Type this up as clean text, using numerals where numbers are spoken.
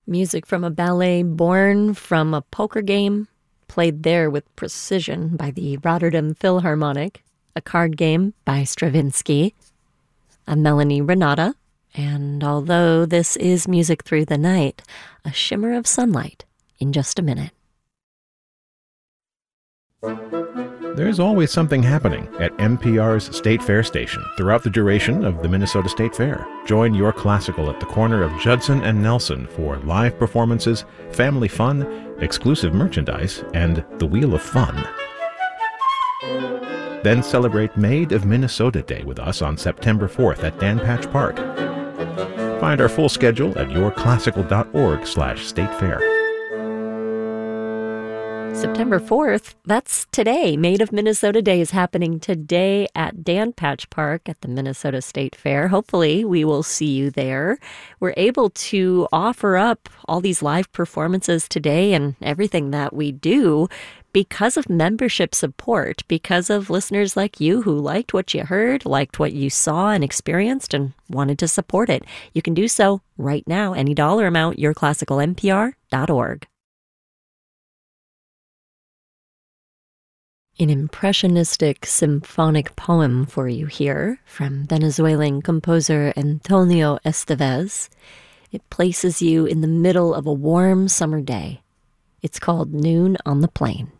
Music from a ballet born from a poker game, played there with precision by the Rotterdam Philharmonic, a card game by Stravinsky, a Melanie Renata, and although this is music through the night, a shimmer of sunlight in just a minute. There's always something happening at NPR's State Fair station throughout the duration of the Minnesota State Fair. Join Your Classical at the corner of Judson and Nelson for live performances, family fun, exclusive merchandise, and the Wheel of Fun. Then celebrate Made of Minnesota Day with us on September 4th at Dan Patch Park. Find our full schedule at yourclassical.org/statefair. September 4th, that's today. Made of Minnesota Day is happening today at Dan Patch Park at the Minnesota State Fair. Hopefully, we will see you there. We're able to offer up all these live performances today and everything that we do because of membership support, because of listeners like you who liked what you heard, liked what you saw and experienced, and wanted to support it. You can do so right now, any dollar amount, yourclassicalnpr.org. An impressionistic symphonic poem for you here from Venezuelan composer Antonio Estevez. It places you in the middle of a warm summer day. It's called Noon on the Plain.